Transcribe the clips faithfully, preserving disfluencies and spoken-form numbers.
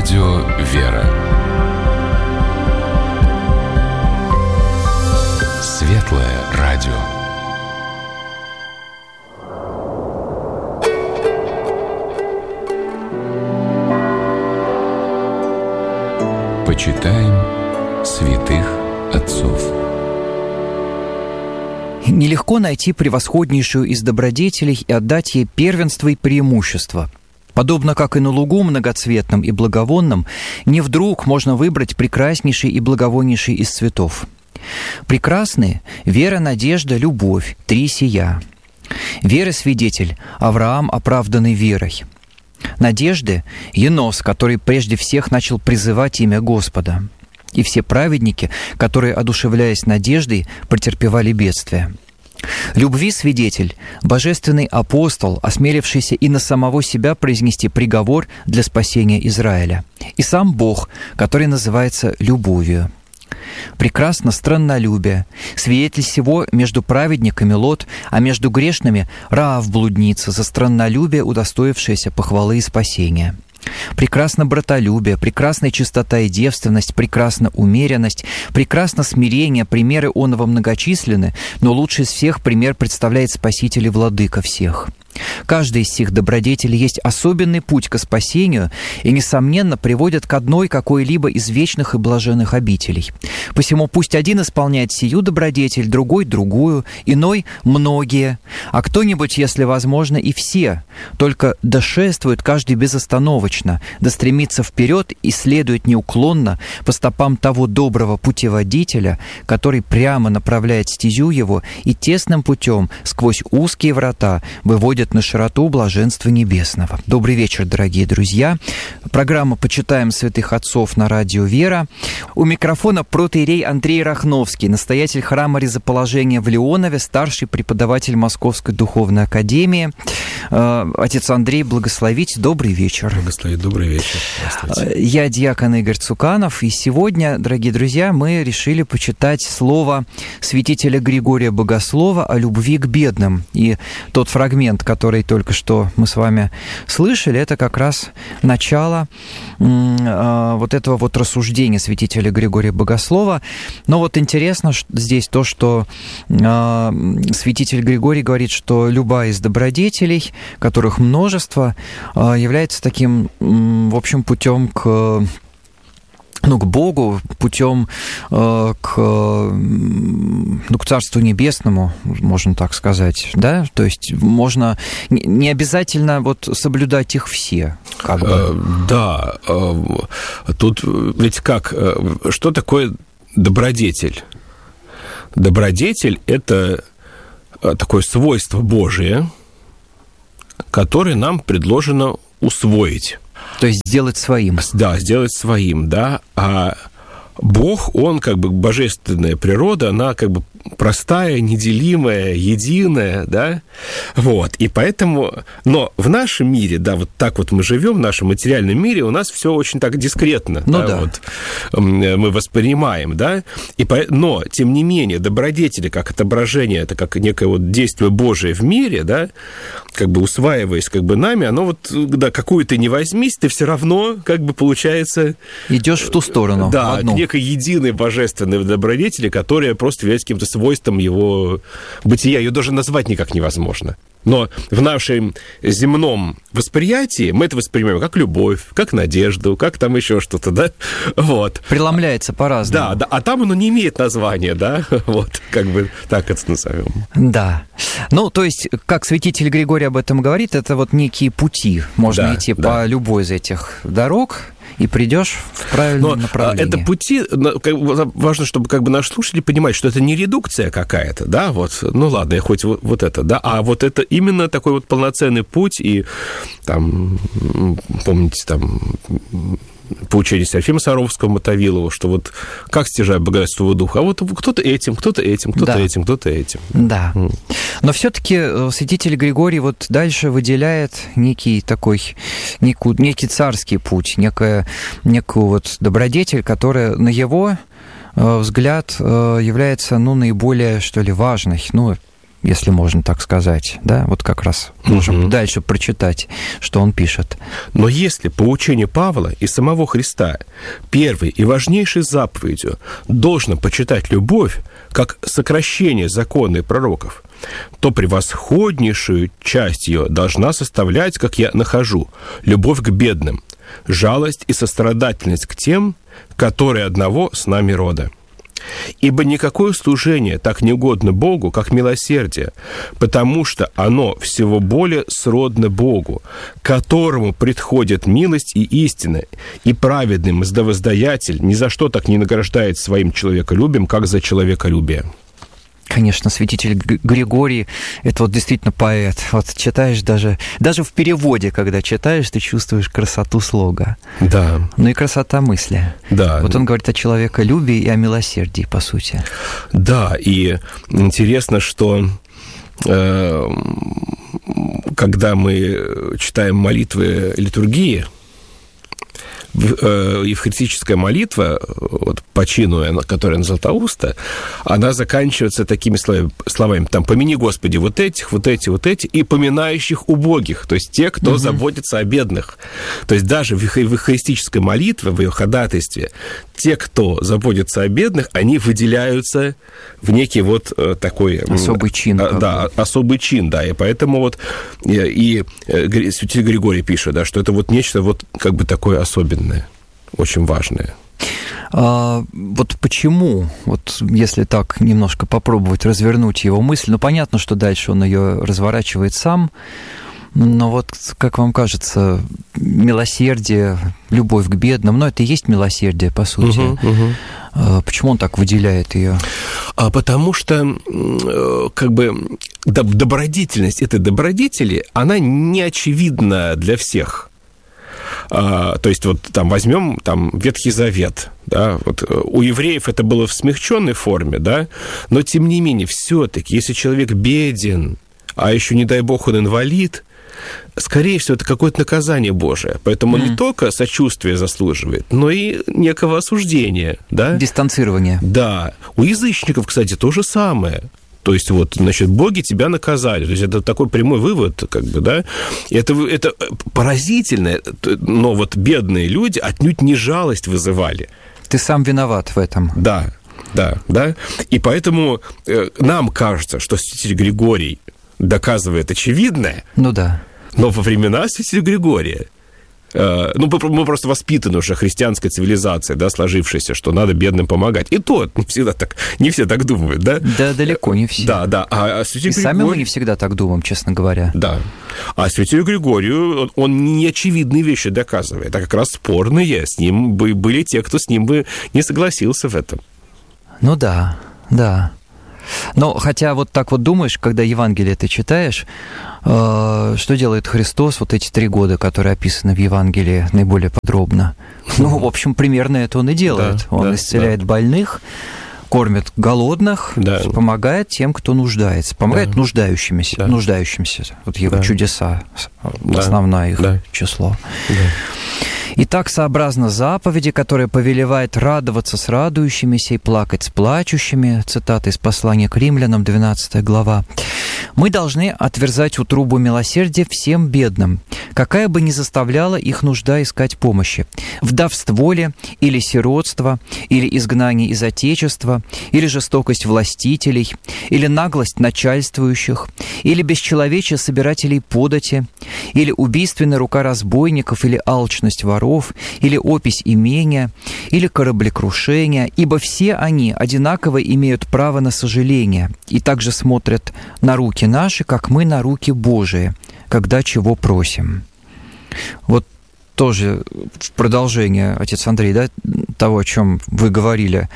Радио «Вера». Светлое радио. Почитаем святых отцов. Нелегко найти превосходнейшую из добродетелей и отдать ей первенство и преимущество. Подобно как и на лугу многоцветном и благовонном, не вдруг можно выбрать прекраснейший и благовоннейший из цветов. Прекрасные — вера, надежда, любовь, три сия. Веры свидетель — Авраам, оправданный верой. Надежды — Енос, который прежде всех начал призывать имя Господа. И все праведники, которые, одушевляясь надеждой, претерпевали бедствия. Любви свидетель — божественный апостол, осмелившийся и на самого себя произнести приговор для спасения Израиля. И сам Бог, который называется любовью. Прекрасно страннолюбие, свидетель всего между праведниками Лот, а между грешными Раав блудница, за страннолюбие удостоившаяся похвалы и спасения. Прекрасно братолюбие, прекрасная чистота и девственность, прекрасна умеренность, прекрасно смирение, примеры оного многочисленны, но лучше из всех пример представляет Спаситель и Владыка всех. Каждый из сих добродетелей есть особенный путь к спасению и, несомненно, приводит к одной какой-либо из вечных и блаженных обителей. Посему пусть один исполняет сию добродетель, другой — другую, иной — многие, а кто-нибудь, если возможно, и все, только да шествует каждый безостановочно, да стремится вперед и следует неуклонно по стопам того доброго путеводителя, который прямо направляет стезю его и тесным путем сквозь узкие врата выводит на широту блаженства небесного. Добрый вечер, дорогие друзья. Программа «Почитаем святых отцов» на радио «Вера». У микрофона протоиерей Андрей Рахновский, настоятель храма Ризоположения в Леонове, старший преподаватель Московской духовной академии. Отец Андрей, благословите. Добрый вечер. Благословить. Добрый вечер. Здравствуйте. Я диакон Игорь Цуканов, и сегодня, дорогие друзья, мы решили почитать слово святителя Григория Богослова о любви к бедным. И тот фрагмент, который только что мы с вами слышали, это как раз начало э, вот этого вот рассуждения святителя Григория Богослова. Но вот интересно здесь то, что э, святитель Григорий говорит, что любая из добродетелей, которых множество, э, является таким, э, в общем, путем к... ну, к Богу, путем э, к, ну, к Царству Небесному, можно так сказать, да? То есть можно не обязательно вот соблюдать их все, как бы. Э, да, э, тут ведь как, что такое добродетель? Добродетель – это такое свойство Божие, которое нам предложено усвоить. То есть сделать своим. Да, сделать своим, да. А Бог, Он как бы божественная природа, она как бы простая, неделимая, единая, да, вот, и поэтому, но в нашем мире, да, вот так вот мы живем, в нашем материальном мире, у нас все очень так дискретно, ну, да, да. Вот, мы воспринимаем, да, и по... но, тем не менее, добродетели, как отображение, это как некое вот действие Божие в мире, да, как бы усваиваясь как бы нами, оно вот, да, какую ты не возьмись, ты все равно, как бы, получается... Идешь в ту сторону, да, к некой единой божественной добродетели, которая просто является каким-то свойством его бытия. Ее даже назвать никак невозможно. Но в нашем земном восприятии мы это воспринимаем как любовь, как надежду, как там еще что-то, да? Вот. Преломляется по-разному. Да, да, а там оно не имеет названия, да? Вот, как бы так это назовем. Да. Ну, то есть, как святитель Григорий об этом говорит, это вот некие пути. Можно да, идти да. по любой из этих дорог, и придешь в правильном Но направлении. Это пути, важно, чтобы как бы наши слушатели понимали, что это не редукция какая-то, да, вот, ну ладно, я хоть вот, вот это, да, а вот это именно такой вот полноценный путь, и там, помните, там... поучение Серафима Саровского, Мотовилова, что вот как стяжать богатство духа, а вот кто-то этим, кто-то этим, кто-то да. этим, кто-то этим. Да. Mm. Но все-таки святитель Григорий вот дальше выделяет некий такой, некую, некий царский путь, некая, некую вот добродетель, которая на его взгляд является, ну, наиболее, что ли, важной. Ну, если можно так сказать, да, вот как раз можем угу. дальше прочитать, что он пишет. Но если по учению Павла и самого Христа первой и важнейшей заповедью должно почитать любовь как сокращение закона и пророков, то превосходнейшую часть ее должна составлять, как я нахожу, любовь к бедным, жалость и сострадательность к тем, которые одного с нами рода. Ибо никакое служение так не угодно Богу, как милосердие, потому что оно всего более сродно Богу, которому предходит милость и истина, и праведный мздовоздаятель ни за что так не награждает своим человеколюбием, как за человеколюбие. Конечно, святитель Григорий – это вот действительно поэт. Вот читаешь даже, даже в переводе, когда читаешь, ты чувствуешь красоту слога. Да. Ну и красота мысли. Да. Вот он говорит о человеколюбии и о милосердии, по сути. Да, и интересно, что э, когда мы читаем молитвы литургии, евхаристическая молитва, вот, по чину, которая на Златоуста, она заканчивается такими словами, словами там, «Помяни, Господи, вот этих, вот эти, вот эти, и поминающих убогих», то есть те, кто угу. заботится о бедных. То есть даже в евхаристической молитве, в ее ходатайстве, те, кто заботится о бедных, они выделяются в некий вот такой... Особый чин. Да, особый чин, да, и поэтому вот и, и святитель Григорий пишет, да, что это вот нечто вот как бы такое особенное. Очень важное. А, вот почему, вот если так немножко попробовать развернуть его мысль, ну, понятно, что дальше он ее разворачивает сам, но вот, как вам кажется, милосердие, любовь к бедным, ну, это и есть милосердие, по сути. Угу, угу. А, почему он так выделяет ее? А потому что, как бы, добродетельность этой добродетели, она не очевидна для всех. А, то есть вот там возьмем там Ветхий Завет, да, вот у евреев это было в смягченной форме, да, но тем не менее все-таки, если человек беден, а еще не дай бог он инвалид, скорее всего это какое-то наказание Божие, поэтому mm. он не только сочувствия заслуживает, но и некого осуждения, да. Дистанцирование. Да, у язычников, кстати, то же самое. То есть, вот, значит, боги тебя наказали. То есть, это такой прямой вывод, как бы, да. Это, это поразительно, но вот бедные люди отнюдь не жалость вызывали. Ты сам виноват в этом. Да, да, да. И поэтому э, нам кажется, что святитель Григорий доказывает очевидное. Ну да. Но во времена святителя Григория, э, ну, мы просто воспитаны уже христианской цивилизацией, да, сложившейся, что надо бедным помогать. И то не всегда так, не все так думают, да? Да, далеко не все. Да, да. А, а святитель И Григорий... сами мы не всегда так думаем, честно говоря. Да. А святителю Григорию он неочевидные вещи доказывает, а как раз спорные. С ним бы были те, кто с ним бы не согласился в этом. Ну да, да. Но хотя вот так вот думаешь, когда Евангелие ты читаешь, э, что делает Христос вот эти три года, которые описаны в Евангелии наиболее подробно? Ну, в общем, примерно это он и делает. Да, он да, исцеляет да. больных, кормит голодных, да. помогает тем, кто нуждается, помогает да. нуждающимся, да. нуждающимся. Вот его да. чудеса, да. основное их да. число. Да. Итак, сообразно заповеди, которая повелевает радоваться с радующимися и плакать с плачущими, цитата из послания к римлянам, двенадцатая глава, мы должны отверзать утробу милосердия всем бедным, какая бы ни заставляла их нужда искать помощи. Вдовство ли, или сиротство, или изгнание из Отечества, или жестокость властителей, или наглость начальствующих, или бесчеловечие собирателей подати, или убийственная рука разбойников, или алчность воров, или опись имения, или кораблекрушение, ибо все они одинаково имеют право на сожаление и также смотрят на руки наши, как мы на руки Божии, когда чего просим. Вот тоже в продолжение, отец Андрей, да, того, о чем вы говорили,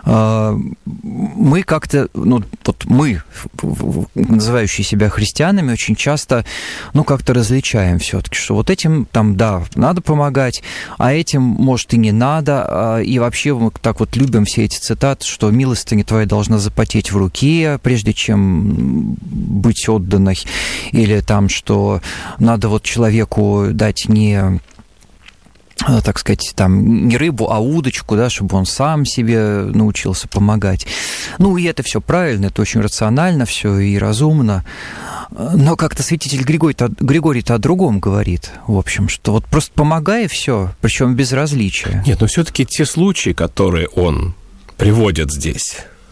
мы как-то, ну, вот мы, называющие себя христианами, очень часто, ну, как-то различаем все-таки, что вот этим, там, да, надо помогать, а этим, может, и не надо, и вообще мы так вот любим все эти цитаты, что милостыня твоя должна запотеть в руке, прежде чем быть отданной, или там, что надо вот человеку дать не... так сказать, там, не рыбу, а удочку, да, чтобы он сам себе научился помогать. Ну, и это все правильно, это очень рационально все и разумно. Но как-то святитель Григорий-то, Григорий-то о другом говорит, в общем, что вот просто помогай, и все, причем без различия. Нет, но все-таки те случаи, которые он приводит здесь,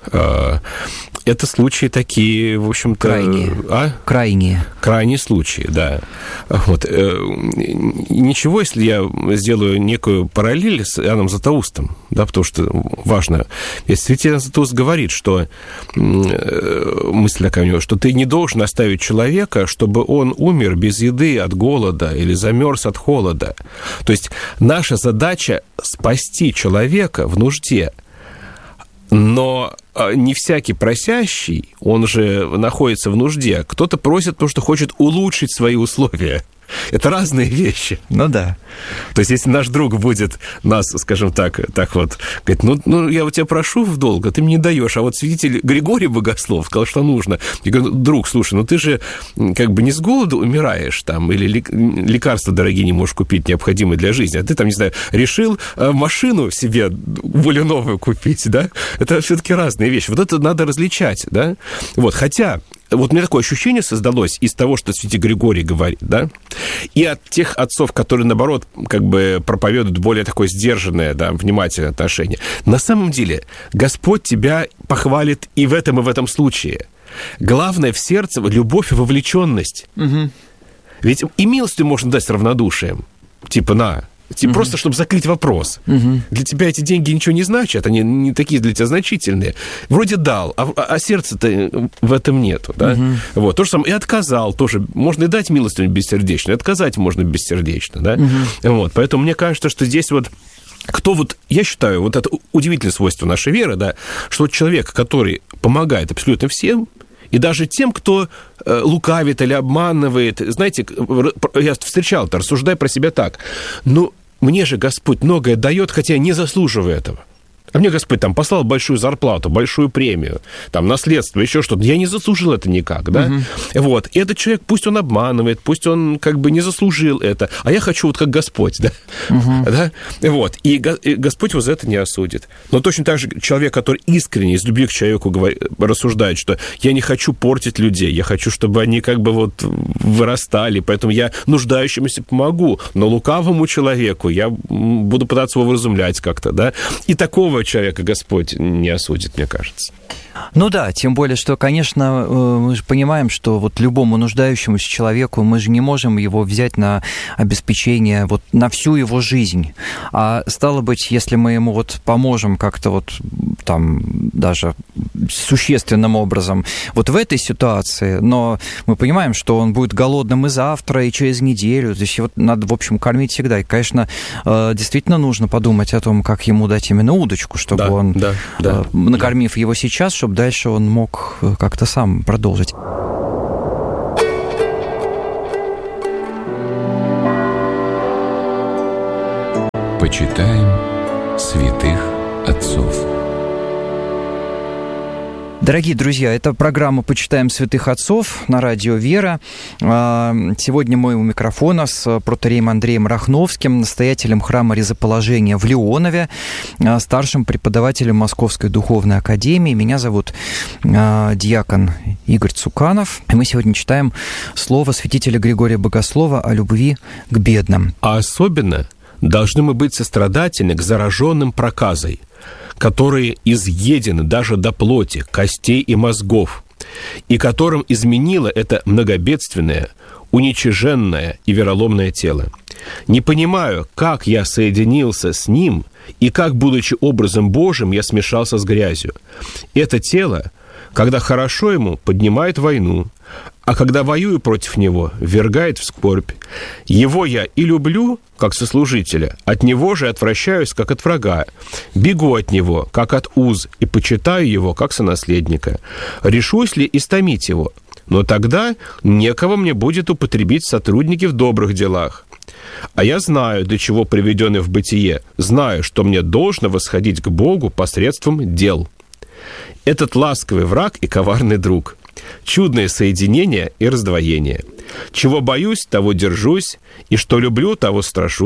это случаи такие, в общем-то... Крайние. А? Крайние. Крайние случаи, да. Вот. Ничего, если я сделаю некую параллель с Иоанном Златоустом, да, потому что важно. Ведь святитель Иоанн Златоуст говорит, что мысль такая у него, что ты не должен оставить человека, чтобы он умер без еды от голода или замерз от холода. То есть наша задача спасти человека в нужде. Но не всякий просящий, он же находится в нужде. Кто-то просит, потому что хочет улучшить свои условия. Это разные вещи. Ну да. То есть, если наш друг будет нас, скажем так, так вот, говорит, ну, ну я у тебя прошу в долг, а ты мне не даешь. А вот святитель Григорий Богослов сказал, что нужно. Я говорю, друг, слушай, ну ты же как бы не с голоду умираешь там, или лекарства дорогие не можешь купить, необходимые для жизни, а ты там, не знаю, решил машину себе более новую купить, да? Это все-таки разные вещи. Вот это надо различать, да? Вот, хотя... Вот мне такое ощущение создалось из того, что святитель Григорий говорит, да, и от тех отцов, которые, наоборот, как бы проповедуют более такое сдержанное, да, внимательное отношение. На самом деле Господь тебя похвалит и в этом, и в этом случае. Главное в сердце любовь и вовлеченность. Угу. Ведь и милостью можно дать с равнодушием. Типа, на... Типа, угу. Просто, чтобы закрыть вопрос. Угу. Для тебя эти деньги ничего не значат, они не такие для тебя значительные. Вроде дал, а, а сердца-то в этом нету, да? Угу. Вот. То же самое и отказал тоже. Можно и дать милостыню бессердечно, и отказать можно бессердечно, да? Угу. Вот. Поэтому мне кажется, что здесь вот кто вот, я считаю, вот это удивительное свойство нашей веры, да, что вот человек, который помогает абсолютно всем, и даже тем, кто э, лукавит или обманывает, знаете, я встречал это, рассуждая про себя так, ну, мне же Господь многое дает, хотя я не заслуживаю этого. А мне Господь там послал большую зарплату, большую премию, там, наследство, еще что-то. Я не заслужил это никак, да? Угу. Вот. И этот человек, пусть он обманывает, пусть он как бы не заслужил это, а я хочу вот как Господь, да? Угу. Да? Вот. И Господь его за это не осудит. Но точно так же человек, который искренне из любви к человеку говорит, рассуждает, что я не хочу портить людей, я хочу, чтобы они как бы вот вырастали, поэтому я нуждающемуся помогу, но лукавому человеку я буду пытаться его вразумлять как-то, да? И такого человека Господь не осудит, мне кажется. Ну да, тем более, что, конечно, мы же понимаем, что вот любому нуждающемуся человеку мы же не можем его взять на обеспечение вот на всю его жизнь. А стало быть, если мы ему вот поможем как-то вот там даже существенным образом вот в этой ситуации, но мы понимаем, что он будет голодным и завтра, и через неделю, то есть вот надо, в общем, кормить всегда. И, конечно, действительно нужно подумать о том, как ему дать именно удочку, чтобы да, он, да, да, накормив да. его сейчас, чтобы дальше он мог как-то сам продолжить. Почитаем святых отцов. Дорогие друзья, это программа «Почитаем святых отцов» на радио «Вера». Сегодня мы у микрофона с протоиереем Андреем Рахновским, настоятелем храма Ризоположения в Леонове, старшим преподавателем Московской духовной академии. Меня зовут диакон Игорь Цуканов. И мы сегодня читаем слово святителя Григория Богослова о любви к бедным. А особенно должны мы быть сострадательны к зараженным проказой, которые изъедены даже до плоти, костей и мозгов, и которым изменило это многобедственное, уничиженное и вероломное тело. Не понимаю, как я соединился с ним, и как, будучи образом Божьим, я смешался с грязью. Это тело, когда хорошо ему, поднимает войну, а когда воюю против него, ввергает в скорбь. Его я и люблю, как сослужителя, от него же отвращаюсь, как от врага. Бегу от него, как от уз, и почитаю его, как сонаследника. Решусь ли истомить его? Но тогда некого мне будет употребить сотрудники в добрых делах. А я знаю, для чего приведенный в бытие, знаю, что мне должно восходить к Богу посредством дел. Этот ласковый враг и коварный друг. Чудное соединение и раздвоение. Чего боюсь, того держусь, и что люблю, того страшусь.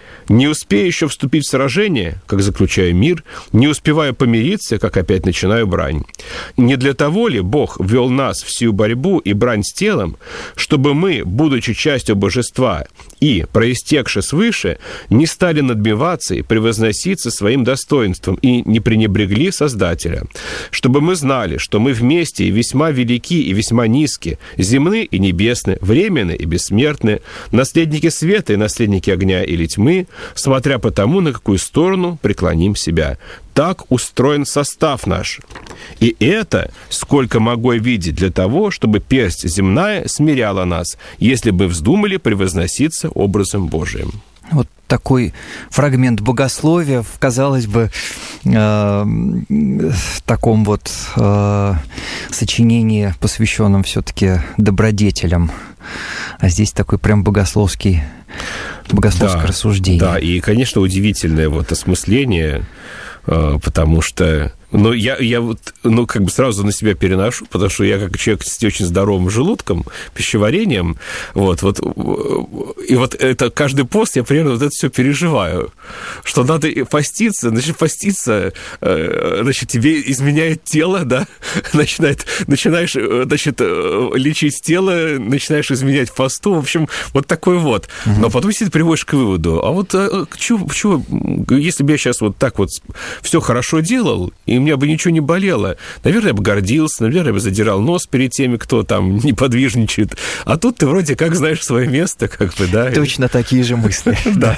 Не успея еще вступить в сражение, как заключаю мир, не успевая помириться, как опять начинаю брань. Не для того ли Бог ввел нас в сию борьбу и брань с телом, чтобы мы, будучи частью божества и, проистекши свыше, не стали надмеваться и превозноситься своим достоинством и не пренебрегли Создателя, чтобы мы знали, что мы вместе и весьма велики и весьма низки, земны и небесны, временны и бессмертны, наследники света и наследники огня или тьмы, смотря по тому, на какую сторону преклоним себя. Так устроен состав наш. И это, сколько могу я видеть, для того, чтобы персть земная смиряла нас, если бы вздумали превозноситься образом Божиим. Вот такой фрагмент богословия в, казалось бы, э, таком вот э, сочинении, посвященном все-таки добродетелям. А здесь такой прям богословский, богословское да, рассуждение. Да, и, конечно, удивительное вот осмысление, э, потому что... Ну, я, я вот, ну, как бы сразу на себя переношу, потому что я как человек с очень здоровым желудком, пищеварением, вот, вот, и вот это каждый пост я примерно вот это все переживаю, что надо поститься, значит, поститься, значит, тебе изменяет тело, да, начинает, начинаешь, значит, лечить тело, начинаешь изменять посту, в общем, вот такой вот. Угу. Но потом если ты приводишь к выводу, а вот, чё, чё, если бы я сейчас вот так вот все хорошо делал, и у меня бы ничего не болело. Наверное, я бы гордился, наверное, я бы задирал нос перед теми, кто там неподвижничает. А тут ты вроде как знаешь свое место, как бы, да. Точно такие же мысли. Да.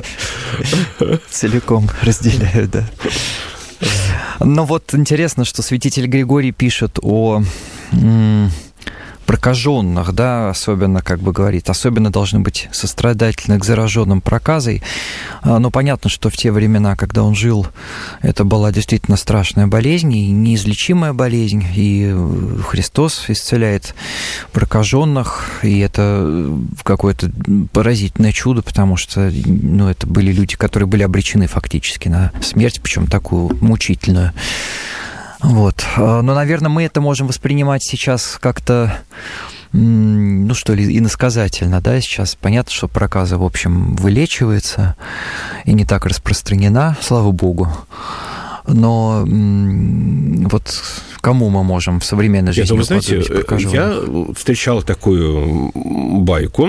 Целиком разделяю, да. Но вот интересно, что святитель Григорий пишет о прокаженных, да, особенно, как бы говорит, особенно должны быть сострадательны к зараженным проказой. Но понятно, что в те времена, когда он жил, это была действительно страшная болезнь, и неизлечимая болезнь, и Христос исцеляет прокаженных, и это какое-то поразительное чудо, потому что, ну, это были люди, которые были обречены фактически на смерть, причем такую мучительную. Вот. Но, наверное, мы это можем воспринимать сейчас как-то, ну, что ли, иносказательно, да, сейчас понятно, что проказа, в общем, вылечивается и не так распространена, слава богу. Но вот кому мы можем в современной жизни Вы знаете, я встречал такую байку,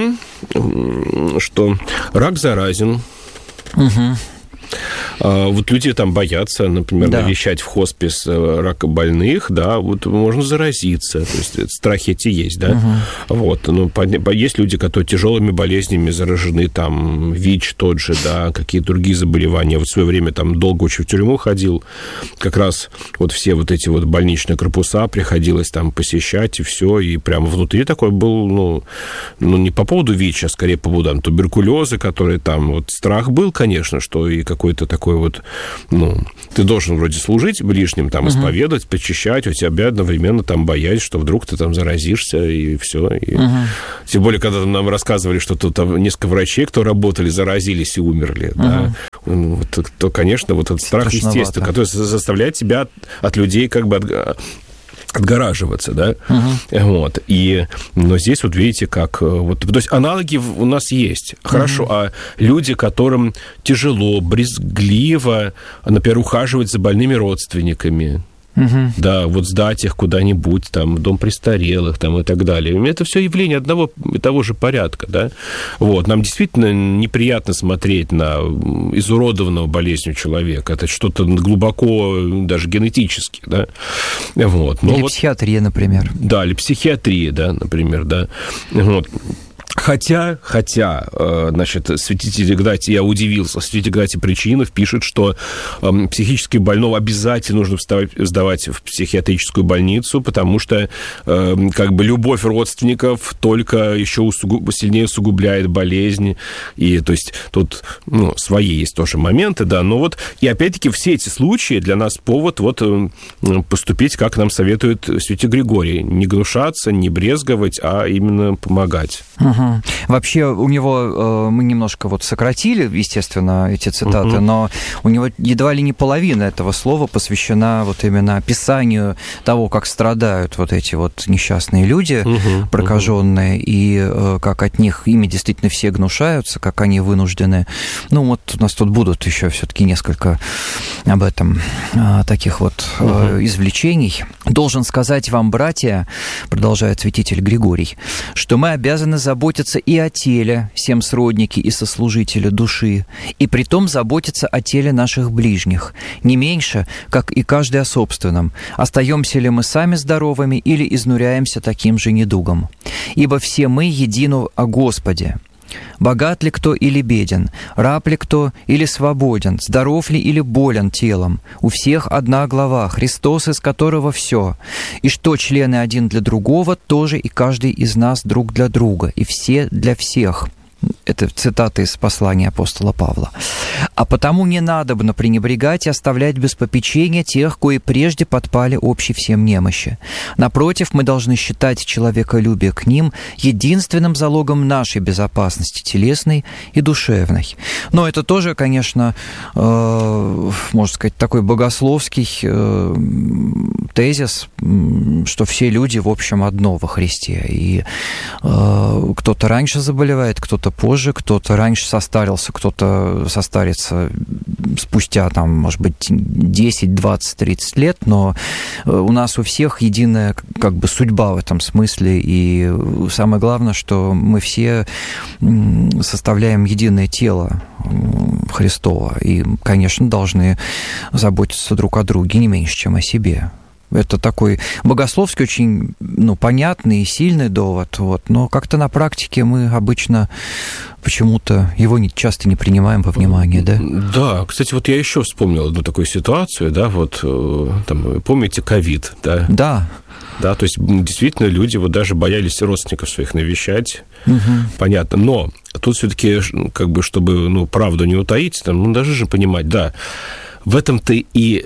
что рак заразен. Угу. Вот люди там боятся, например, да. навещать в хоспис ракобольных, да, вот можно заразиться, то есть страхи эти есть, да, угу. Вот, ну, есть люди, которые тяжелыми болезнями заражены, там, ВИЧ тот же, да, какие другие заболевания, вот в свое время там долго очень в тюрьму ходил, как раз вот все вот эти вот больничные корпуса приходилось там посещать, и все, и прямо внутри такой был, ну, ну не по поводу ВИЧ, а скорее по поводу там, туберкулеза, который там, вот страх был, конечно, что и какой-то такой вот, ну, ты должен вроде служить ближним, там, uh-huh. исповедовать, почищать, у тебя одновременно там боясь, что вдруг ты там заразишься, и все. И... Uh-huh. Тем более, когда нам рассказывали, что тут там несколько врачей, кто работали, заразились и умерли, uh-huh. да, вот, то, конечно, вот этот страх, естественно, который заставляет тебя от, от людей как бы... От... отгораживаться, да, uh-huh. вот, и, но здесь вот видите, как, вот, то есть аналоги у нас есть, хорошо, uh-huh. а люди, которым тяжело, брезгливо, например, ухаживать за больными родственниками, uh-huh. да, вот сдать их куда-нибудь, там, в дом престарелых, там, и так далее, это все явление одного и того же порядка, да, вот, нам действительно неприятно смотреть на изуродованного болезнью человека, это что-то глубоко, даже генетически, да, вот. Но или вот, психиатрия, например. Да, или психиатрия, да, например, да, вот. Хотя, хотя, значит, святитель Игнатий, я удивился, святитель Игнатий Причинов пишет, что э, психически больного обязательно нужно вставать, сдавать в психиатрическую больницу, потому что э, как бы любовь родственников только еще усугуб, сильнее усугубляет болезнь, и то есть тут, ну, свои есть тоже моменты, да, но вот, и опять-таки все эти случаи для нас повод вот э, поступить, как нам советует святитель Григорий, не гнушаться, не брезговать, а именно помогать. Угу. Угу. Вообще у него, мы немножко вот сократили, естественно, эти цитаты, угу. но у него едва ли не половина этого слова посвящена вот именно описанию того, как страдают вот эти вот несчастные люди, угу. прокаженные, угу. и как от них ими действительно все гнушаются, как они вынуждены. Ну вот у нас тут будут еще все-таки несколько об этом таких вот угу. извлечений. «Должен сказать вам, братья, — продолжает святитель Григорий, — что мы обязаны заботиться и о теле, всем сродники и сослужители души, и притом заботиться о теле наших ближних, не меньше, как и каждый о собственном, остаемся ли мы сами здоровыми или изнуряемся таким же недугом. Ибо все мы едины о Господе. Богат ли кто или беден, раб ли кто или свободен, здоров ли или болен телом, у всех одна глава, Христос, из которого все, и что члены один для другого, тоже и каждый из нас друг для друга, и все для всех». Это цитата из послания апостола Павла. «А потому не надобно пренебрегать и оставлять без попечения тех, кои прежде подпали общей всем немощи. Напротив, мы должны считать человеколюбие к ним единственным залогом нашей безопасности телесной и душевной». Но это тоже, конечно, э, можно сказать, такой богословский э, тезис, что все люди, в общем, одно во Христе. И э, кто-то раньше заболевает, кто-то позже, кто-то раньше состарился, кто-то состарится спустя, там, может быть, десять, двадцать, тридцать лет, но у нас у всех единая как бы судьба в этом смысле, и самое главное, что мы все составляем единое тело Христово, и, конечно, должны заботиться друг о друге не меньше, чем о себе. Это такой богословский, очень, ну, понятный и сильный довод, вот, но как-то на практике мы обычно почему-то его не, часто не принимаем во внимание, да? Да, кстати, вот я еще вспомнил одну такую ситуацию, да, вот, там, помните, ковид, да? Да. Да, то есть действительно люди вот даже боялись родственников своих навещать, угу. Понятно, но тут все-таки, как бы, чтобы, ну, правду не утаить, там, ну, даже же понимать, да, в этом-то и...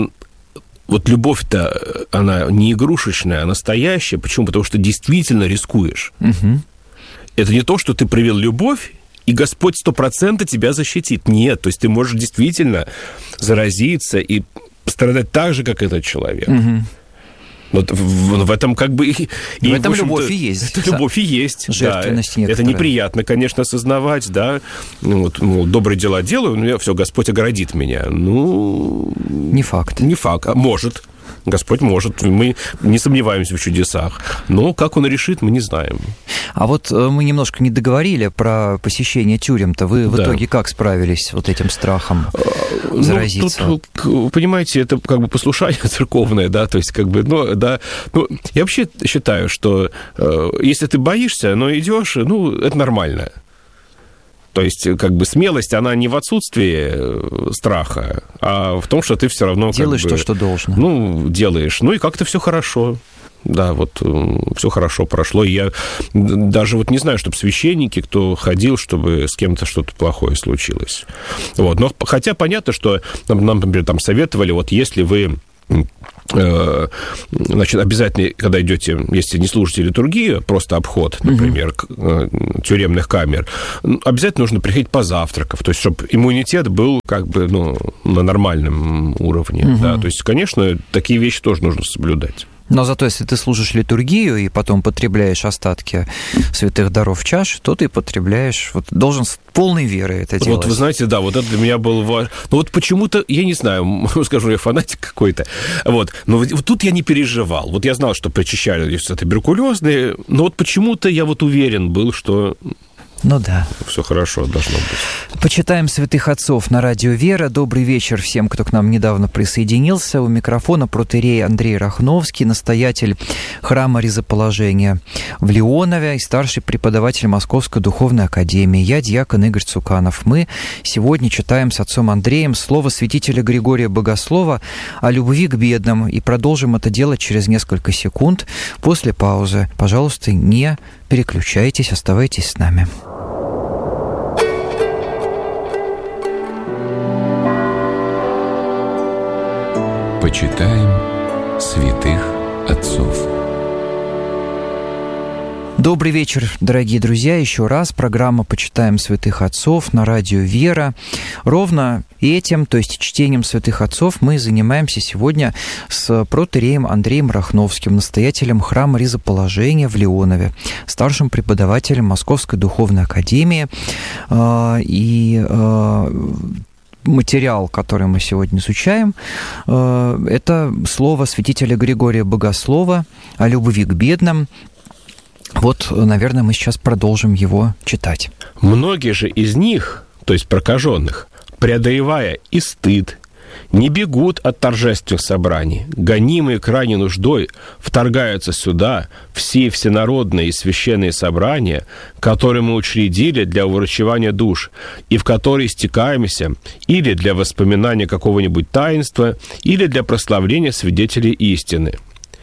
Вот любовь-то, она не игрушечная, а настоящая. Почему? Потому что действительно рискуешь. Угу. Это не то, что ты привел любовь, и Господь сто процентов тебя защитит. Нет, то есть ты можешь действительно заразиться и страдать так же, как этот человек. Угу. Вот в, в этом как бы... И, в и, этом в любовь и есть. Это любовь и есть. Жертвенность да. Это неприятно, конечно, осознавать, да. Ну, вот, ну, добрые дела делаю, ну, все, Господь оградит меня. Ну... Не факт. Не факт, а может. Господь может, мы не сомневаемся в чудесах. Но как Он решит, мы не знаем. А вот мы немножко не договорили про посещение тюрем-то. Вы в да. итоге как справились с вот этим страхом заразиться? Ну, тут, понимаете, это как бы послушание церковное, да, то есть как бы, ну, да. Ну, я вообще считаю, что э, если ты боишься, но идешь, ну, это нормально. То есть, как бы, смелость, она не в отсутствии страха, а в том, что ты все равно... Делаешь как бы, то, что должно. Ну, делаешь. Ну, и как-то все хорошо. Да, вот все хорошо прошло. И я даже вот не знаю, чтобы священники, кто ходил, чтобы с кем-то что-то плохое случилось. Вот. Но хотя понятно, что нам, например, там советовали, вот если вы... Значит, обязательно, когда идете, если не служите литургию, просто обход, например, mm-hmm. тюремных камер, обязательно нужно приходить позавтракав, то есть, чтобы иммунитет был как бы, ну, на нормальном уровне. Mm-hmm. Да? То есть, конечно, такие вещи тоже нужно соблюдать. Но зато, если ты служишь литургию и потом потребляешь остатки святых даров в чаше, то ты потребляешь, вот должен с полной верой это делать. Вот вы знаете, да, вот это для меня был важно. Но вот почему-то, я не знаю, скажу, я фанатик какой-то, вот, но вот, вот тут я не переживал. Вот я знал, что причащали туберкулезные, но вот почему-то я вот уверен был, что... Ну да. Все хорошо должно быть. Почитаем святых отцов на радио «Вера». Добрый вечер всем, кто к нам недавно присоединился. У микрофона протоиерей Андрей Рахновский, настоятель храма Ризоположения в Леонове и старший преподаватель Московской духовной академии. Я диакон Игорь Цуканов. Мы сегодня читаем с отцом Андреем слово святителя Григория Богослова о любви к бедным и продолжим это делать через несколько секунд после паузы. Пожалуйста, не переключайтесь, оставайтесь с нами. Почитаем святых отцов. Добрый вечер, дорогие друзья. Еще раз программа «Почитаем святых отцов» на радио «Вера». Ровно этим, то есть чтением святых отцов, мы занимаемся сегодня с протоиереем Андреем Рахновским, настоятелем храма Ризоположения в Леонове, старшим преподавателем Московской духовной академии. И материал, который мы сегодня изучаем, это слово святителя Григория Богослова о любви к бедным. Вот, наверное, мы сейчас продолжим его читать. Многие же из них, то есть прокаженных, преодолевая и стыд, не бегут от торжественных собраний, гонимые крайней нуждой, вторгаются сюда, все всенародные и священные собрания, которые мы учредили для уврачевания душ, и в которые стекаемся или для воспоминания какого-нибудь таинства, или для прославления свидетелей истины.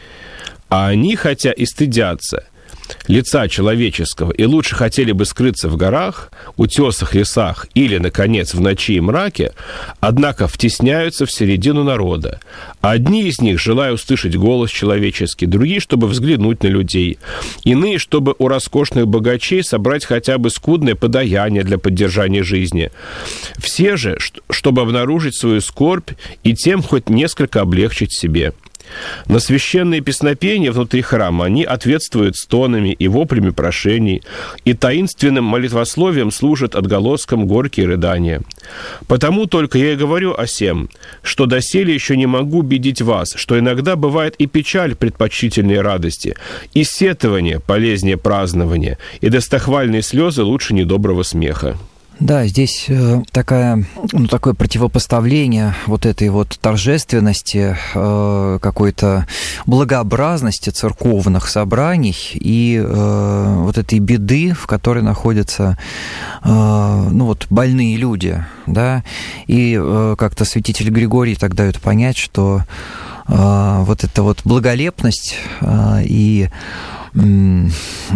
А они, хотя и стыдятся лица человеческого и лучше хотели бы скрыться в горах, утесах, лесах или, наконец, в ночи и мраке, однако втесняются в середину народа. Одни из них, желая услышать голос человеческий, другие, чтобы взглянуть на людей, иные, чтобы у роскошных богачей собрать хотя бы скудное подаяние для поддержания жизни. Все же, чтобы обнаружить свою скорбь и тем хоть несколько облегчить себе. На священные песнопения внутри храма они ответствуют стонами и воплями прошений, и таинственным молитвословием служат отголоском горькие рыдания. Потому только я и говорю о сем, что доселе еще не могу убедить вас, что иногда бывает и печаль предпочтительнее радости, и сетование полезнее празднования, и достохвальные слезы лучше недоброго смеха. Да, здесь э, такая, ну, такое противопоставление вот этой вот торжественности, э, какой-то благообразности церковных собраний и э, вот этой беды, в которой находятся э, ну, вот, больные люди, да, и э, как-то святитель Григорий так дает понять, что э, вот эта вот благолепность э, и э,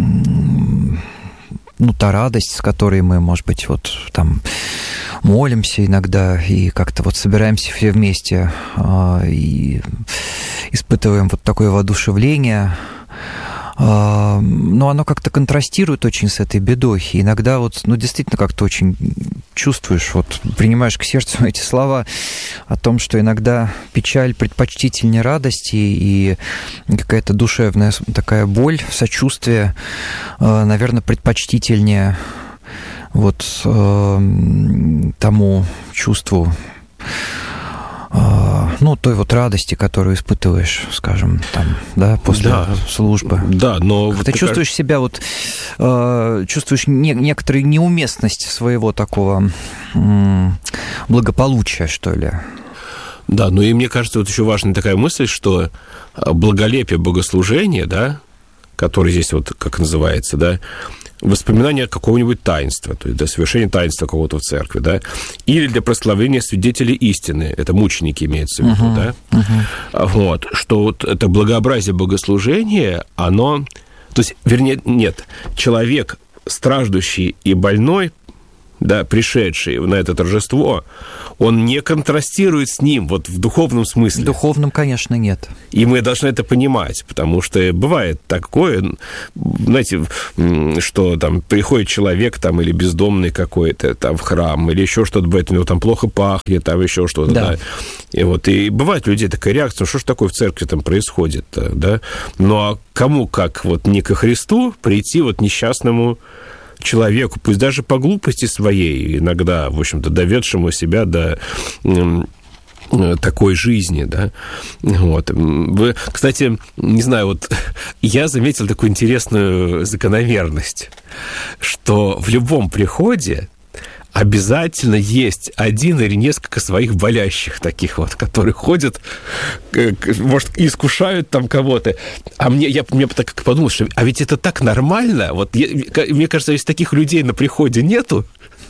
ну, та радость, с которой мы, может быть, вот там молимся иногда и как-то вот собираемся все вместе э, и испытываем вот такое воодушевление, э, но оно как-то контрастирует очень с этой бедой. И иногда вот, ну, действительно как-то очень чувствуешь, вот принимаешь к сердцу эти слова о том, что иногда печаль предпочтительнее радости, и какая-то душевная такая боль, сочувствие, наверное, предпочтительнее вот тому чувству, ну, той вот радости, которую испытываешь, скажем, там, да, после да, службы. Да, но... Как вот ты чувствуешь как... себя, вот, э, чувствуешь не, некоторую неуместность своего такого э, благополучия, что ли. Да, ну и мне кажется, вот еще важная такая мысль, что благолепие богослужения, да, которое здесь вот, как называется, да, воспоминания какого-нибудь таинства, то есть для совершения таинства какого-то в церкви, да, или для прославления свидетелей истины, это мученики имеется в виду, uh-huh, да, uh-huh. Вот, что вот это благообразие богослужения, оно, то есть, вернее, нет, человек, страждущий и больной, да, пришедший на это торжество, он не контрастирует с ним вот в духовном смысле. В духовном, конечно, нет. И мы должны это понимать, потому что бывает такое, знаете, что там приходит человек там или бездомный какой-то там в храм, или еще что-то бывает, у него там плохо пахнет, там еще что-то, да. да. И вот, и бывает у людей такая реакция, что ж такое в церкви там происходит, да. Ну, а кому как вот не ко Христу прийти вот несчастному человеку, пусть даже по глупости своей, иногда, в общем-то, доведшему себя до такой жизни, да, вот. Вы, кстати, не знаю, вот я заметил такую интересную закономерность, что в любом приходе обязательно есть один или несколько своих болящих таких вот, которые ходят, может, искушают там кого-то. А мне, я, мне так подумал, что а ведь это так нормально. Вот я, мне кажется, если таких людей на приходе нету,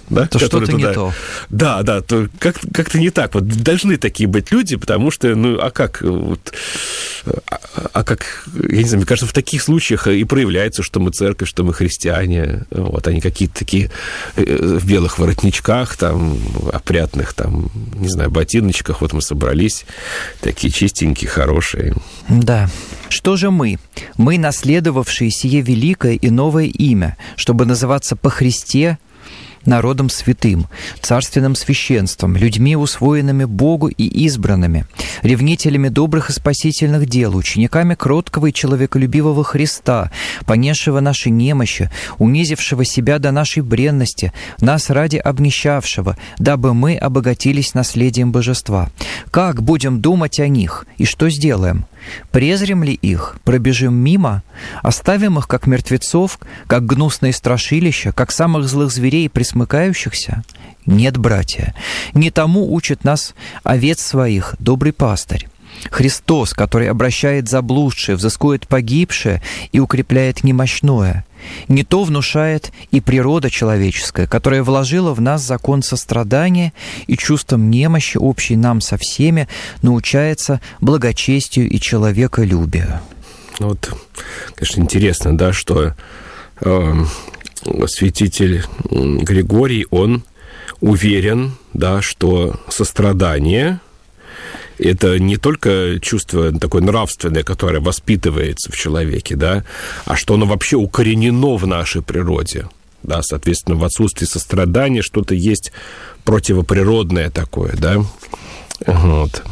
да, то что-то туда... не то. Да, да, то как- как-то не так. Вот должны такие быть люди, потому что, ну, а как, вот, а, а как, я не знаю, мне кажется, в таких случаях и проявляется, что мы церковь, что мы христиане, вот, они какие-то такие в белых воротничках, там, опрятных, там, не знаю, ботиночках, вот мы собрались, такие чистенькие, хорошие. Да. Что же мы? Мы, наследовавшие сие великое и новое имя, чтобы называться по Христе народом святым, царственным священством, людьми, усвоенными Богу и избранными, ревнителями добрых и спасительных дел, учениками кроткого и человеколюбивого Христа, понесшего наши немощи, унизившего себя до нашей бренности, нас ради обнищавшего, дабы мы обогатились наследием божества. Как будем думать о них, и что сделаем? Презрем ли их? Пробежим мимо? Оставим их, как мертвецов, как гнусные страшилища, как самых злых зверей пресмыкающихся? Нет, братья, не тому учит нас овец своих добрый пастырь. Христос, который обращает заблудшее, взыскует погибшее и укрепляет немощное. Не то внушает и природа человеческая, которая вложила в нас закон сострадания и чувством немощи, общей нам со всеми, научается благочестию и человеколюбию. Вот, конечно, интересно, да, что э, святитель Григорий, он уверен, да, что сострадание – это не только чувство такое нравственное, которое воспитывается в человеке, да, а что оно вообще укоренено в нашей природе. Да, соответственно, в отсутствии сострадания что-то есть противоприродное такое, да. Вот.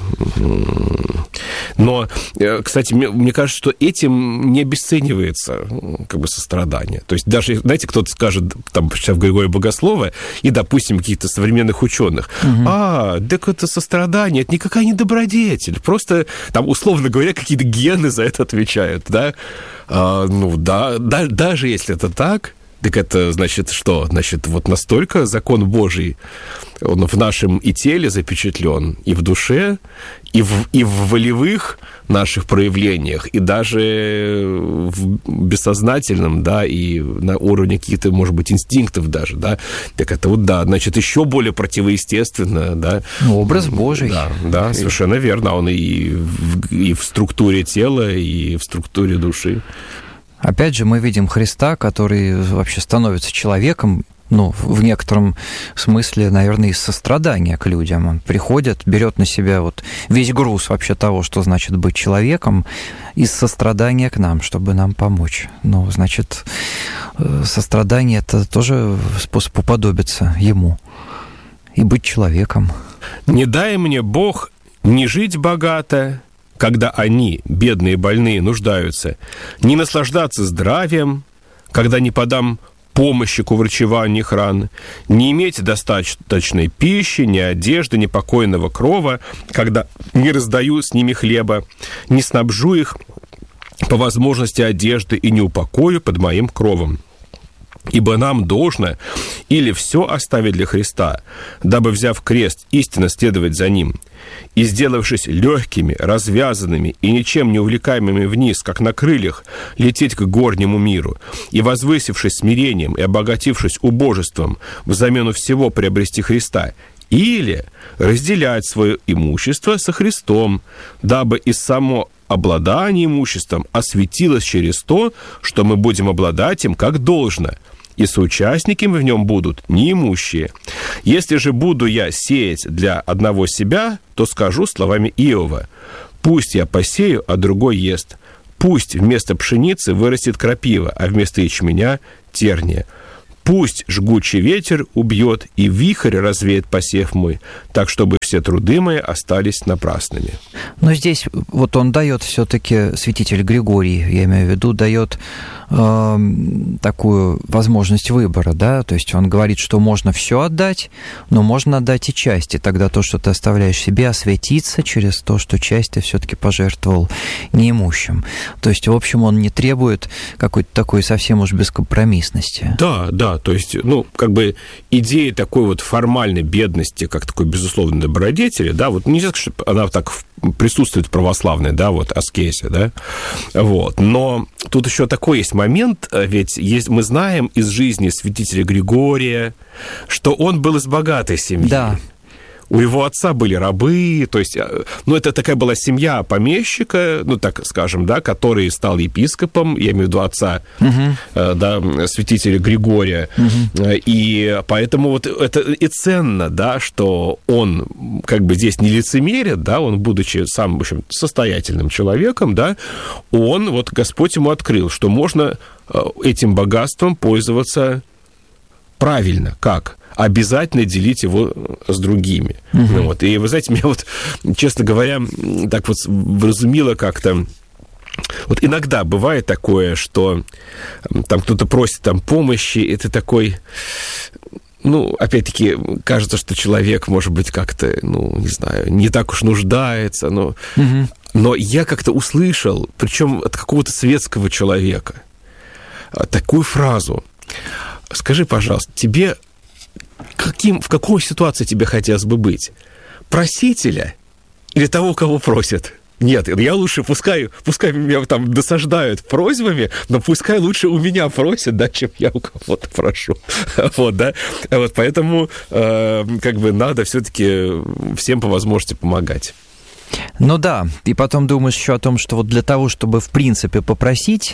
Но, кстати, мне, мне кажется, что этим не обесценивается как бы сострадание. То есть даже, знаете, кто-то скажет, там, сейчас в Григория Богослова и, допустим, каких-то современных ученых, угу. а, так это сострадание, это никакая не добродетель, просто, там, условно говоря, какие-то гены за это отвечают, да? А, ну, да, да, даже если это так, так это, значит, что? Значит, вот настолько закон Божий, он в нашем и теле запечатлен, и в душе, и в, и в волевых наших проявлениях, и даже в бессознательном, да, и на уровне каких-то, может быть, инстинктов даже, да. Так это вот, да, значит, еще более противоестественно, да. Образ Божий. Да, да, совершенно верно. Он и в, и в структуре тела, и в структуре души. Опять же, мы видим Христа, который вообще становится человеком, ну, в некотором смысле, наверное, из сострадания к людям. Он приходит, берет на себя вот весь груз вообще того, что значит быть человеком, из сострадания к нам, чтобы нам помочь. Ну, значит, сострадание – это тоже способ уподобиться Ему и быть человеком. «Не дай мне, Бог, не жить богато, когда они, бедные, больные, нуждаются, не наслаждаться здравием, когда не подам помощи к уврачеванию их ран, не иметь достаточной пищи, ни одежды, ни покойного крова, когда не раздаю с ними хлеба, не снабжу их по возможности одежды и не упокою под моим кровом. Ибо нам должно или все оставить для Христа, дабы, взяв крест, истинно следовать за Ним, и, сделавшись легкими, развязанными и ничем не увлекаемыми вниз, как на крыльях, лететь к горнему миру, и, возвысившись смирением и обогатившись убожеством, взамену всего приобрести Христа, или разделять свое имущество со Христом, дабы и само обладание имуществом осветилось через то, что мы будем обладать им как должно, и соучастниками в нем будут неимущие. Если же буду я сеять для одного себя, то скажу словами Иова: пусть я посею, а другой ест. Пусть вместо пшеницы вырастет крапива, а вместо ячменя терния. Пусть жгучий ветер убьет, и вихрь развеет посев мой, так, чтобы все труды мои остались напрасными». Но здесь вот он дает все-таки, святитель Григорий, я имею в виду, дает э, такую возможность выбора, да, то есть он говорит, что можно все отдать, но можно отдать и части, тогда то, что ты оставляешь себе, осветится через то, что часть ты все-таки пожертвовал неимущим. То есть, в общем, он не требует какой-то такой совсем уж бескомпромиссности. Да, да, то есть, ну, как бы идея такой вот формальной бедности, как такой безусловной добродетели, да, вот нельзя сказать, что она так присутствует в православной, да, вот, аскезе, да, вот. Но тут еще такой есть момент, ведь есть, мы знаем из жизни святителя Григория, что он был из богатой семьи. Да. У его отца были рабы, то есть, ну, это такая была семья помещика, ну, так скажем, да, который стал епископом, я имею в виду отца, uh-huh. да, святителя Григория, uh-huh. и поэтому вот это и ценно, да, что он как бы здесь не лицемерит, да, он, будучи сам, в общем, состоятельным человеком, да, он, вот Господь ему открыл, что можно этим богатством пользоваться правильно. Как? Обязательно делить его с другими. Угу. Ну, вот. И вы знаете, меня вот, честно говоря, так вот вразумило как-то. Вот иногда бывает такое, что там кто-то просит там помощи, и ты такой... Ну, опять-таки, кажется, что человек, может быть, как-то, ну, не знаю, не так уж нуждается, но, угу. но я как-то услышал, причем от какого-то светского человека, такую фразу. Скажи, пожалуйста, тебе каким, в какой ситуации тебе хотелось бы быть? Просителя или того, кого просят? Нет, я лучше, пускай, пускай меня там досаждают просьбами, но пускай лучше у меня просят, да, чем я у кого-то прошу. Вот, да. Вот, поэтому э, как бы надо все-таки всем по возможности помогать. Ну да, и потом думаешь еще о том, что вот для того, чтобы в принципе попросить,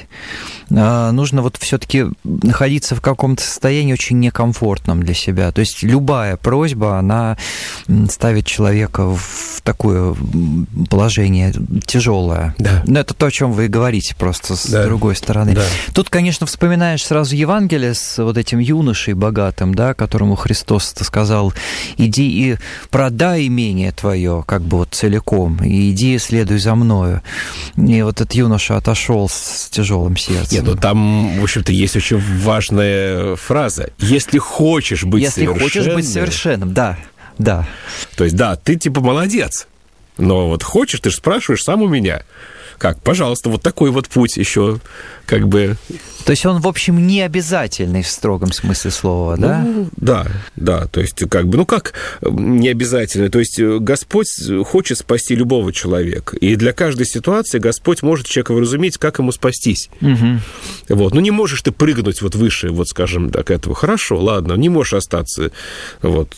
нужно вот все-таки находиться в каком-то состоянии очень некомфортном для себя. То есть любая просьба, она ставит человека в такое положение тяжелое. Да. Но это то, о чем вы говорите, просто с да. другой стороны. Да. Тут, конечно, вспоминаешь сразу Евангелие с вот этим юношей богатым, да, которому Христос сказал: иди и продай имение твое, как бы вот целиком, и иди, следуй за мною. И вот этот юноша отошел с тяжелым сердцем. Нет, ну там, в общем-то, есть очень важная фраза. Если хочешь быть Если совершенным... Если хочешь быть совершенным, да, да. То есть, да, ты типа молодец, но вот хочешь, ты же спрашиваешь сам у меня. Как, пожалуйста, вот такой вот путь еще как бы... То есть он, в общем, не обязательный в строгом смысле слова, да? Ну, да, да, то есть как бы, ну как не обязательно? То есть Господь хочет спасти любого человека, и для каждой ситуации Господь может человека вразуметь, как ему спастись. Угу. Вот, ну не можешь ты прыгнуть вот выше, вот скажем так, этого. Хорошо, ладно, не можешь остаться вот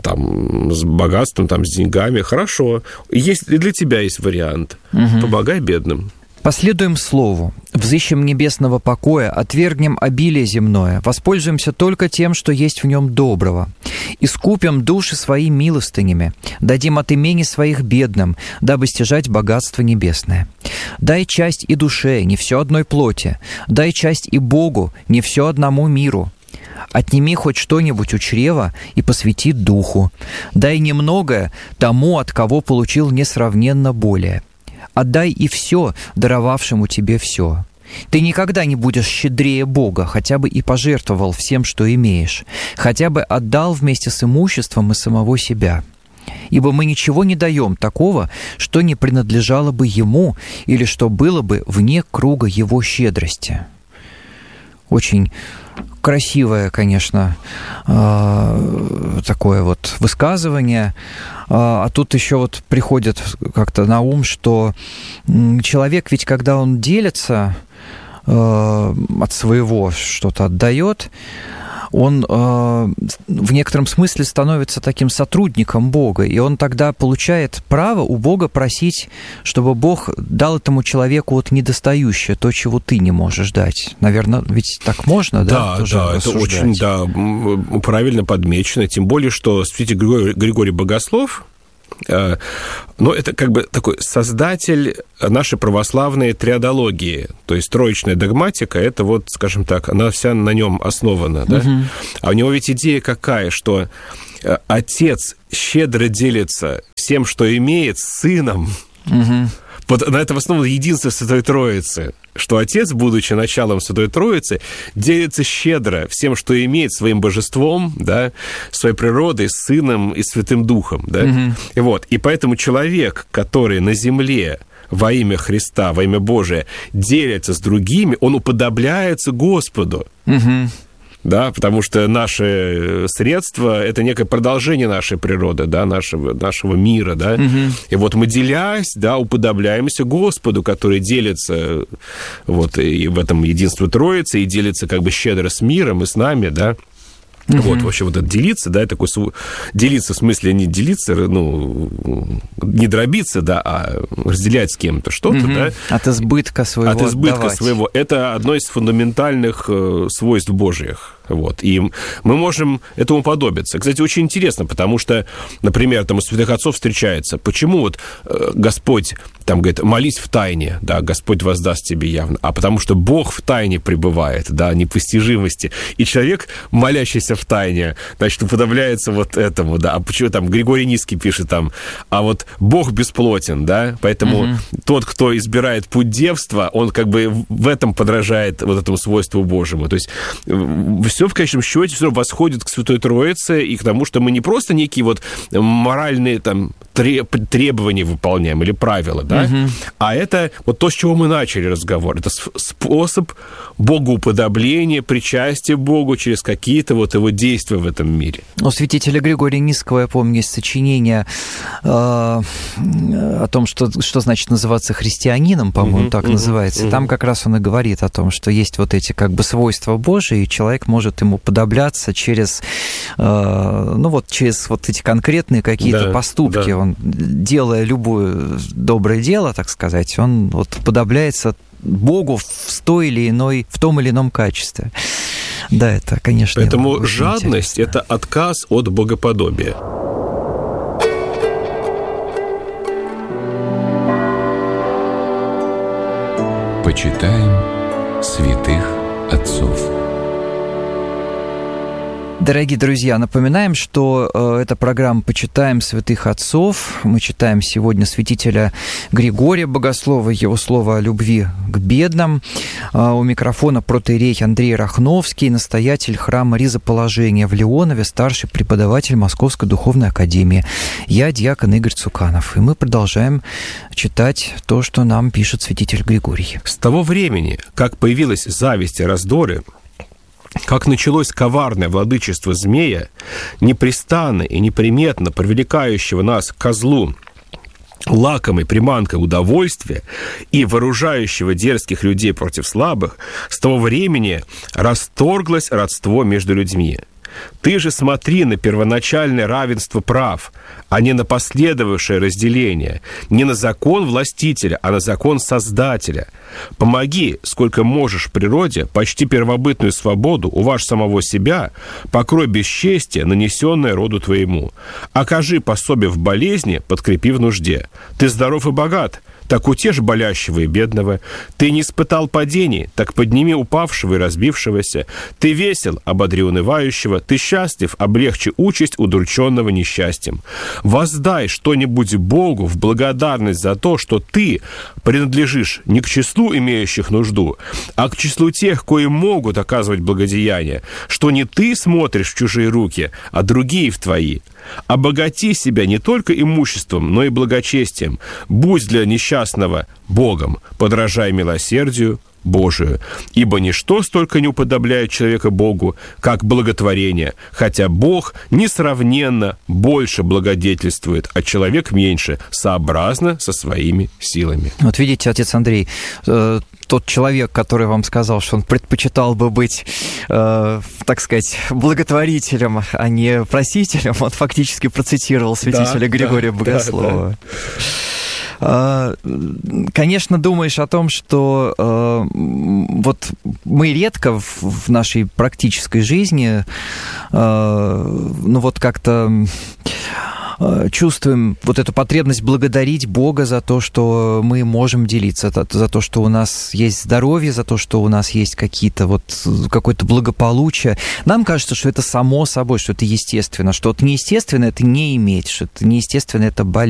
там с богатством, там с деньгами, хорошо. Есть, и для тебя есть вариант. Угу. Помогай бедным. Последуем слову, взыщем небесного покоя, отвергнем обилие земное, воспользуемся только тем, что есть в нем доброго, искупим души свои милостынями, дадим от имени своих бедным, дабы стяжать богатство небесное. Дай часть и душе, не все одной плоти, дай часть и Богу, не все одному миру. Отними хоть что-нибудь у чрева и посвяти духу. Дай немногое тому, от кого получил несравненно более. Отдай и все, даровавшему тебе все. Ты никогда не будешь щедрее Бога, хотя бы и пожертвовал всем, что имеешь, хотя бы отдал вместе с имуществом и самого себя. Ибо мы ничего не даем такого, что не принадлежало бы Ему или что было бы вне круга Его щедрости. Очень красивое, конечно, такое вот высказывание. А тут еще вот приходит как-то на ум, что человек ведь, когда он делится от своего, что-то отдает, он э, в некотором смысле становится таким сотрудником Бога, и он тогда получает право у Бога просить, чтобы Бог дал этому человеку вот недостающее, то, чего ты не можешь дать. Наверное, ведь так можно, да? Да, да, это очень да, правильно подмечено, тем более, что святитель Григорий, Григорий Богослов, но это как бы такой создатель нашей православной триадологии, то есть троичная догматика, это вот, скажем так, она вся на нем основана, да? Угу. А у него ведь идея какая, что отец щедро делится всем, что имеет, с сыном. Угу. Вот на этом основано единство Святой Троицы, что Отец, будучи началом Святой Троицы, делится щедро всем, что имеет, своим божеством, да, своей природой, Сыном и Святым Духом. Да? Mm-hmm. И, вот, и поэтому человек, который на земле во имя Христа, во имя Божие делится с другими, он уподобляется Господу. Mm-hmm. да, потому что наши средства – это некое продолжение нашей природы, да, нашего, нашего мира, да. Угу. И вот мы, делясь, да, уподобляемся Господу, который делится вот и в этом единство Троицы, и делится как бы щедро с миром и с нами, да. Mm-hmm. Вот, вообще, вот это делиться, да, такой делиться в смысле не делиться, ну, не дробиться, да, а разделять с кем-то что-то, mm-hmm. да. От избытка своего От избытка отдавать. своего. Это одно из фундаментальных э, свойств Божьих. Вот. И мы можем этому подобиться. Кстати, очень интересно, потому что, например, там у святых отцов встречается, почему вот э, Господь там говорит, молись в тайне, да, Господь воздаст тебе явно, а потому что Бог в тайне пребывает, да, непостижимости. И человек, молящийся в тайне, значит, уподобляется вот этому, да. А почему там Григорий Низкий пишет там, а вот Бог бесплотен, да, поэтому угу. тот, кто избирает путь девства, он как бы в этом подражает вот этому свойству Божьему. То есть все в конечном счете все восходит к Святой Троице и к тому, что мы не просто некие вот моральные там требования выполняем или правила, да, угу. а это вот то, с чего мы начали разговор. Это способ богоуподобления, причастия Богу через какие-то вот его действия в этом мире. У святителя Григория Низкого, я помню, есть сочинение э, о том, что, что значит называться христианином, по-моему, угу, так угу, называется. Угу. Там как раз он и говорит о том, что есть вот эти как бы свойства Божии, и человек может ему подобляться через, э, ну вот через вот эти конкретные какие-то да, поступки. Да. Он, делая любое доброе дело, так сказать, он вот подобляется Богу в той или иной, в том или ином качестве. Да, это, конечно. Поэтому жадность – это отказ от богоподобия. Почитаем святых отцов. Дорогие друзья, напоминаем, что э, это программа «Почитаем святых отцов». Мы читаем сегодня святителя Григория Богослова, его слово о любви к бедным. Э, у микрофона протоиерей Андрей Рахновский, настоятель храма Ризоположения в Леонове, старший преподаватель Московской духовной академии. Я диакон Игорь Цуканов. И мы продолжаем читать то, что нам пишет святитель Григорий. С того времени, как появилась зависть и раздоры, как началось коварное владычество змея, непрестанно и неприметно привлекающего нас к козлу лакомой приманкой удовольствия и вооружающего дерзких людей против слабых, с того времени расторглось родство между людьми. Ты же смотри на первоначальное равенство прав, а не на последовавшее разделение, не на закон властителя, а на закон Создателя. Помоги, сколько можешь природе, почти первобытную свободу, уважь самого себя, покрой бесчестие, нанесенное роду твоему. Окажи пособие в болезни, подкрепи в нужде. Ты здоров и богат, так утешь болящего и бедного. Ты не испытал падений, так подними упавшего и разбившегося. Ты весел, ободри унывающего. Ты счастлив, облегчи участь удрученного несчастьем. Воздай что-нибудь Богу в благодарность за то, что ты принадлежишь не к числу имеющих нужду, а к числу тех, кои могут оказывать благодеяние, что не ты смотришь в чужие руки, а другие в твои. Обогати себя не только имуществом, но и благочестием. Будь для несчастного Богом, подражай милосердию Божию. Ибо ничто столько не уподобляет человека Богу, как благотворение, хотя Бог несравненно больше благодетельствует, а человек меньше, сообразно со своими силами. Вот видите, отец Андрей, э, тот человек, который вам сказал, что он предпочитал бы быть, э, так сказать, благотворителем, а не просителем, он фактически процитировал святителя да, Григория да, Богослова. Да, да. Конечно, думаешь о том, что э, вот мы редко в, в нашей практической жизни, э, ну вот как-то чувствуем вот эту потребность благодарить Бога за то, что мы можем делиться, за то, что у нас есть здоровье, за то, что у нас есть какие-то вот, какое-то благополучие. Нам кажется, что это само собой, что это естественно, что это неестественно, это не иметь, что это неестественно, это болеть.